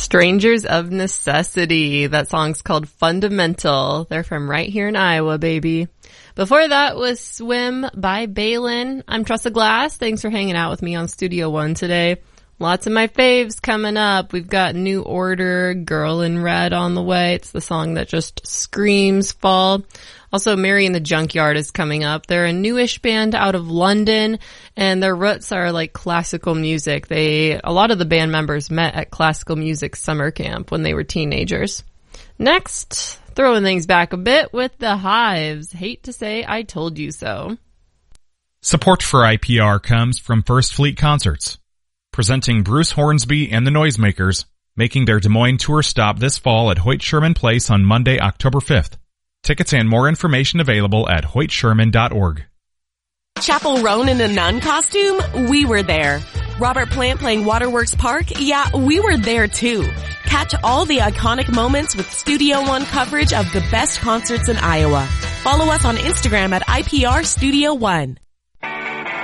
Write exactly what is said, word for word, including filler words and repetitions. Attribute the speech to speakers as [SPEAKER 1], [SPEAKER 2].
[SPEAKER 1] Strangers of Necessity. That song's called Fundamental. They're from right here in Iowa, baby. Before that was Swim by Balin. I'm Tressa Glass. Thanks for hanging out with me on Studio One today. Lots of my faves coming up. We've got New Order, Girl in Red on the way. It's the song that just screams fall. Also, Mary in the Junkyard is coming up. They're a newish band out of London, and their roots are like classical music. They, a lot of the band members met at classical music summer camp when they were teenagers. Next, throwing things back a bit with the Hives. Hate to say I told you so.
[SPEAKER 2] Support for I P R comes from First Fleet Concerts, presenting Bruce Hornsby and the Noisemakers, making their Des Moines tour stop this fall at Hoyt Sherman Place on Monday, October fifth. Tickets and more information available at hoyt sherman dot org.
[SPEAKER 3] Chapel Roan in a nun costume? We were there. Robert Plant playing Waterworks Park? Yeah, we were there too. Catch all the iconic moments with Studio One coverage of the best concerts in Iowa. Follow us on Instagram at I P R Studio One.